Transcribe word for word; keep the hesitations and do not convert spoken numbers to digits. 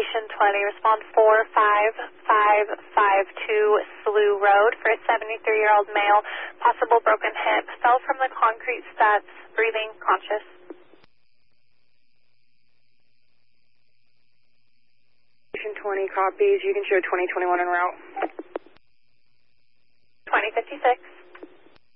Station twenty, respond four five five five two Slough Road for a seventy-three-year-old male, possible broken hip, fell from the concrete steps, breathing, conscious. Station twenty copies, you can show twenty twenty-one en route. twenty fifty-six.